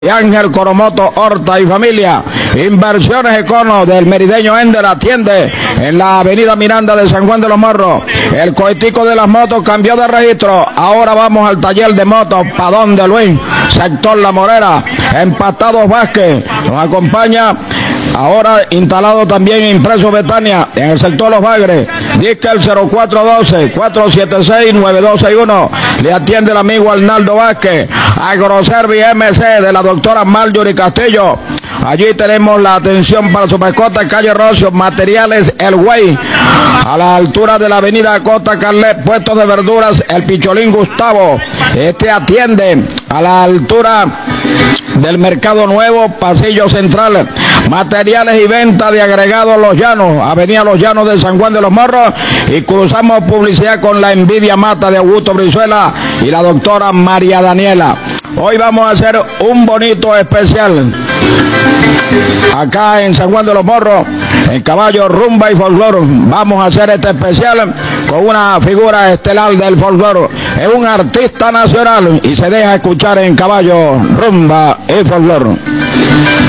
y Ángel Coromoto Horta y familia. Inversiones Econo del Merideño Ender atiende en la avenida Miranda de San Juan de los Morros. El cohetico de las motos cambió de registro. Ahora vamos al taller de motos Padón de Luis, sector La Morera. Empatados Vázquez nos acompaña. Ahora instalado también Impreso Betania en el sector Los Bagres. Disque el 0412-476-9261. Le atiende el amigo Arnaldo Vázquez. Agroservi MC de la doctora Marjorie Castillo. Allí tenemos la atención para su mascota, calle Rocio, materiales El Güey, a la altura de la avenida Costa Carlet, puestos de verduras El Picholín Gustavo. Este atiende a la altura del Mercado Nuevo, pasillo central. Materiales y venta de agregados Los Llanos, avenida Los Llanos de San Juan de los Morros, y cruzamos publicidad con la Envidia Mata de Augusto Brizuela y la doctora María Daniela. Hoy vamos a hacer un bonito especial acá en San Juan de los Morros, en caballo, rumba y folclore. Vamos a hacer este especial con una figura estelar del folclore. Es un artista nacional y se deja escuchar en caballo, rumba y folclore.